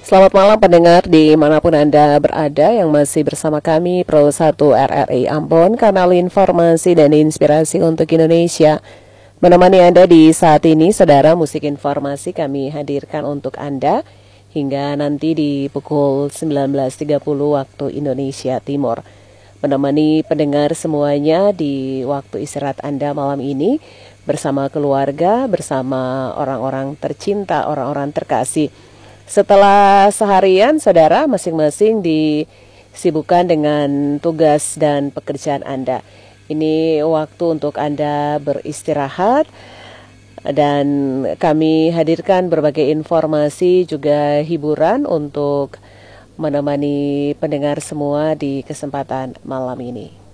Selamat malam pendengar dimanapun Anda berada yang masih bersama kami Pro 1 RRI Ambon, kanal informasi dan inspirasi untuk Indonesia. Menemani Anda di saat ini, saudara, musik informasi kami hadirkan untuk Anda hingga nanti di pukul 19.30 waktu Indonesia Timur. Menemani pendengar semuanya di waktu istirahat Anda malam ini bersama keluarga, bersama orang-orang tercinta, orang-orang terkasih. Setelah seharian, saudara, masing-masing disibukkan dengan tugas dan pekerjaan Anda. Ini waktu untuk Anda beristirahat, dan kami hadirkan berbagai informasi juga hiburan untuk menemani pendengar semua di kesempatan malam ini.